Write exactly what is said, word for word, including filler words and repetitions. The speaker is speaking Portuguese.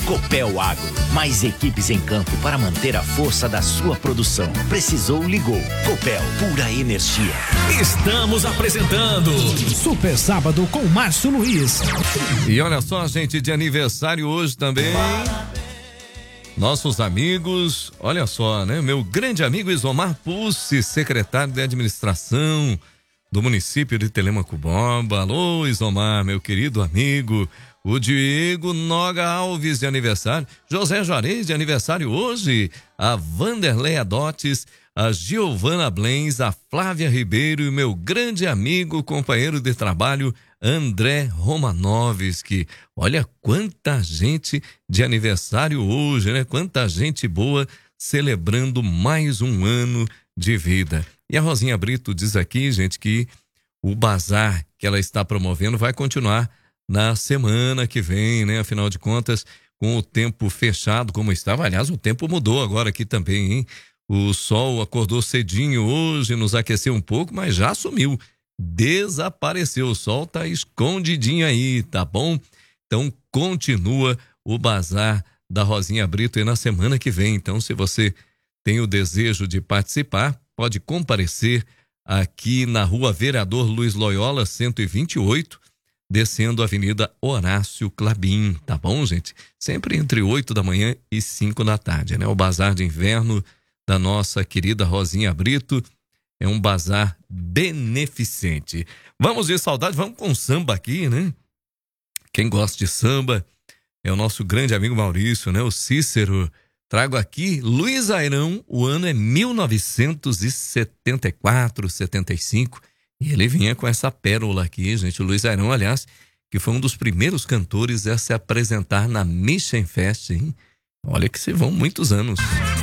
Copel Agro, mais equipes em campo para manter a força da sua produção. Precisou, ligou. Copel, pura energia. Estamos apresentando Super Sábado com Márcio Luiz. E olha só, gente, de aniversário hoje também. Nossos amigos, olha só, né? Meu grande amigo Isomar Pussi, secretário de administração do município de Telêmaco Borba. Alô, Isomar, meu querido amigo. O Diego Noga Alves de aniversário. José Juarez de aniversário hoje. A Vanderlei Adotes, a Giovana Blens, a Flávia Ribeiro e meu grande amigo, companheiro de trabalho, André Romanovski. Olha quanta gente de aniversário hoje, né? Quanta gente boa celebrando mais um ano de vida. E a Rosinha Brito diz aqui, gente, que o bazar que ela está promovendo vai continuar na semana que vem, né? Afinal de contas, com o tempo fechado como estava, aliás, o tempo mudou agora aqui também, hein? O sol acordou cedinho hoje, nos aqueceu um pouco, mas já sumiu. Desapareceu, o sol tá escondidinho aí, tá bom? Então continua o bazar da Rosinha Brito aí na semana que vem. Então, se você tem o desejo de participar, pode comparecer aqui na Rua Vereador Luiz Loyola, cento e vinte e oito, descendo a Avenida Horácio Clabin, tá bom, gente? Sempre entre oito da manhã e cinco da tarde, né? O bazar de inverno da nossa querida Rosinha Brito é um bazar beneficente. Vamos de saudade, vamos com samba aqui, né? Quem gosta de samba é o nosso grande amigo Maurício, né? O Cícero. Trago aqui Luiz Airão, o ano é mil novecentos e setenta e quatro, setenta e cinco, e ele vinha com essa pérola aqui, gente. O Luiz Airão, aliás, que foi um dos primeiros cantores a se apresentar na Mission Fest, hein? Olha que se vão muitos anos.